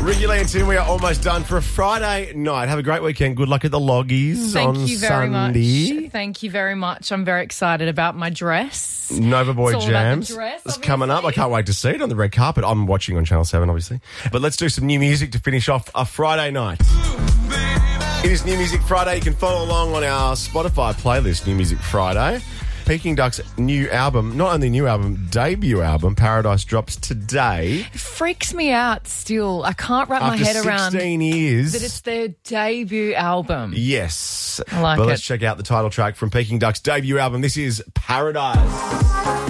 Ricky Lee and Tim, we are almost done for a Friday night. Have a great weekend. Good luck at the Loggies on Thank you very Sunday. much. Thank you very much. I'm very excited about my dress. Nova Boy It's all about Jams. the dress, It's coming up. I can't wait to see it on the red carpet. I'm watching on Channel 7, obviously. But let's do some new music to finish off a Friday night. It is New Music Friday. You can follow along on our Spotify playlist, New Music Friday. Peking Duck's new album, not only new album, debut album, Paradise, drops today. It freaks me out still. I can't wrap my head around After 16 years. that it's their debut album. Yes. I like But it. let's check out the title track from Peking Duck's debut album. This is Paradise.